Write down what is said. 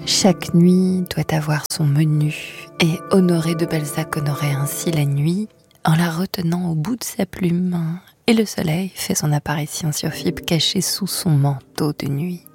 Chaque nuit doit avoir son menu, et Honoré de Balzac honorait ainsi la nuit en la retenant au bout de sa plume, et le soleil fait son apparition sur Phippe caché sous son manteau de nuit.